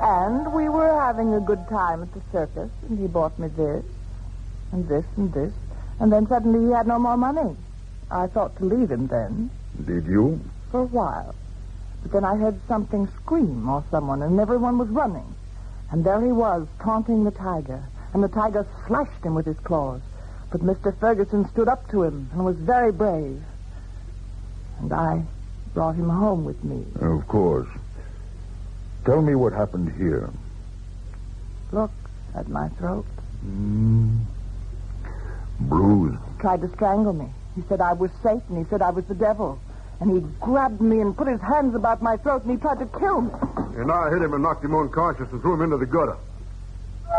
And we were having a good time at the circus, and he bought me this, and this, and this. And then suddenly he had no more money. I thought to leave him then. Did you? For a while. But then I heard something scream or someone, and everyone was running. And there he was, taunting the tiger. And the tiger slashed him with his claws. But Mr. Ferguson stood up to him and was very brave. And I brought him home with me. Of course. Tell me what happened here. Look at my throat. Bruised. Tried to strangle me. He said I was Satan. He said I was the devil. And he grabbed me and put his hands about my throat, and he tried to kill me. And I hit him and knocked him unconscious and threw him into the gutter.